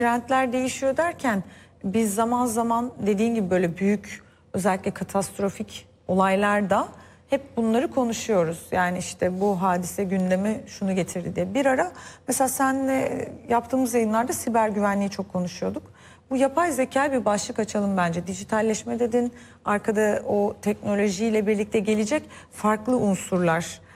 Trendler değişiyor derken biz zaman zaman dediğin gibi böyle büyük, özellikle katastrofik olaylarda hep bunları konuşuyoruz. Yani işte bu hadise gündeme şunu getirdi diye. Bir ara mesela seninle yaptığımız yayınlarda siber güvenliği çok konuşuyorduk. Bu yapay zeka bir başlık açalım bence. Dijitalleşme dedin, arkada o teknolojiyle birlikte gelecek farklı unsurlar.